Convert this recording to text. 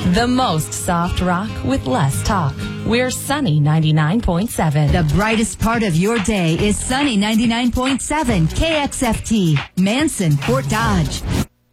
The most soft rock with less talk. We're Sunny 99.7. The brightest part of your day is Sunny 99.7 KXFT, Manson, Fort Dodge.